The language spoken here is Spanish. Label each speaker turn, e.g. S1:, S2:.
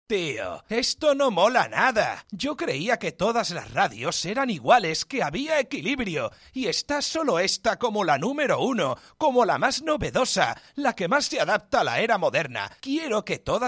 S1: Tío, esto no mola nada. Yo creía que todas las radios eran iguales, que había equilibrio. Y está solo esta como la número 1, como la más novedosa, la que más se adapta a la era moderna. Quiero que todas